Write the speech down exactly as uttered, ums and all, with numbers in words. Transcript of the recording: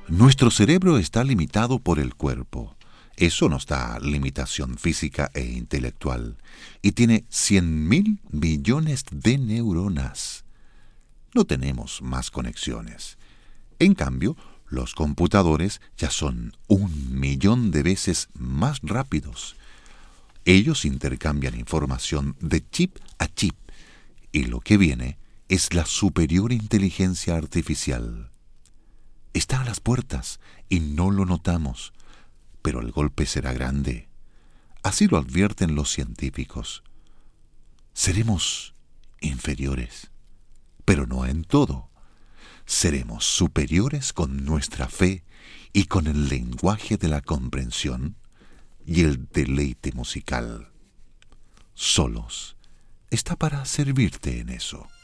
Nuestro cerebro está limitado por el cuerpo. Eso nos da limitación física e intelectual. Y tiene cien mil millones de neuronas. No tenemos más conexiones. En cambio, los computadores ya son un millón de veces más rápidos. Ellos intercambian información de chip a chip. Y lo que viene es la superior inteligencia artificial. Está a las puertas y no lo notamos, pero el golpe será grande. Así lo advierten los científicos. Seremos inferiores, pero no en todo. Seremos superiores con nuestra fe y con el lenguaje de la comprensión y el deleite musical. Solos está para servirte en eso.